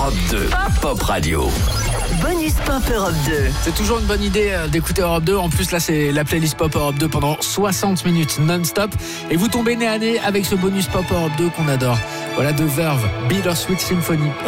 Europe 2, Pop Radio. Bonus Pop Europe 2. C'est toujours une bonne idée d'écouter Europe 2. En plus, là, c'est la playlist Pop Europe 2 pendant 60 minutes non-stop. Et vous tombez nez à nez avec ce bonus Pop Europe 2 qu'on adore. Voilà, de Verve, Bittersweet Symphony.